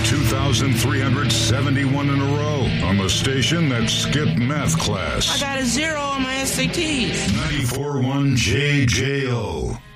2,371 in a row on the station that skipped math class. I got a 0 on my SATs. 94.1 JJO.